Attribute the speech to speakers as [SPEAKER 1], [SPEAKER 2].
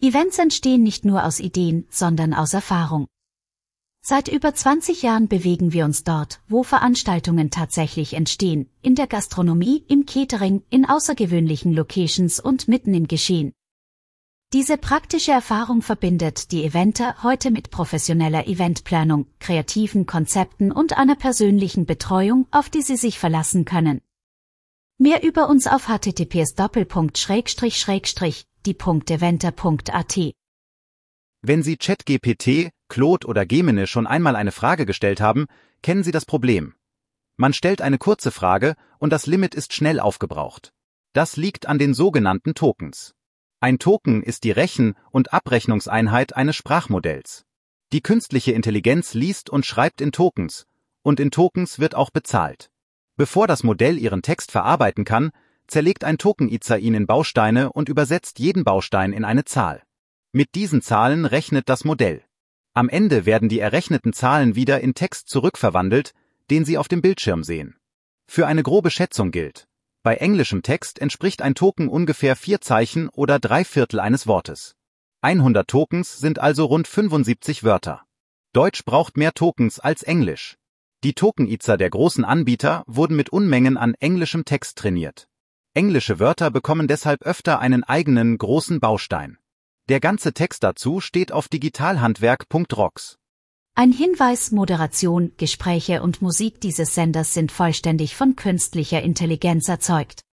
[SPEAKER 1] Events entstehen nicht nur aus Ideen, sondern aus Erfahrung. Seit über 20 Jahren bewegen wir uns dort, wo Veranstaltungen tatsächlich entstehen, in der Gastronomie, im Catering, in außergewöhnlichen Locations und mitten im Geschehen. Diese praktische Erfahrung verbindet die Eventer heute mit professioneller Eventplanung, kreativen Konzepten und einer persönlichen Betreuung, auf die Sie sich verlassen können. Mehr über uns auf https://die.eventer.at.
[SPEAKER 2] Wenn Sie ChatGPT, Claude oder Gemini schon einmal eine Frage gestellt haben, kennen Sie das Problem. Man stellt eine kurze Frage und das Limit ist schnell aufgebraucht. Das liegt an den sogenannten Tokens. Ein Token ist die Rechen- und Abrechnungseinheit eines Sprachmodells. Die künstliche Intelligenz liest und schreibt in Tokens, und in Tokens wird auch bezahlt. Bevor das Modell Ihren Text verarbeiten kann, zerlegt ein Tokenizer ihn in Bausteine und übersetzt jeden Baustein in eine Zahl. Mit diesen Zahlen rechnet das Modell. Am Ende werden die errechneten Zahlen wieder in Text zurückverwandelt, den Sie auf dem Bildschirm sehen. Für eine grobe Schätzung gilt: Bei englischem Text entspricht ein Token ungefähr 4 Zeichen oder 3/4 eines Wortes. 100 Tokens sind also rund 75 Wörter. Deutsch braucht mehr Tokens als Englisch. Die Tokenizer der großen Anbieter wurden mit Unmengen an englischem Text trainiert. Englische Wörter bekommen deshalb öfter einen eigenen großen Baustein. Der ganze Text dazu steht auf digitalhandwerk.rocks.
[SPEAKER 1] Ein Hinweis: Moderation, Gespräche und Musik dieses Senders sind vollständig von künstlicher Intelligenz erzeugt.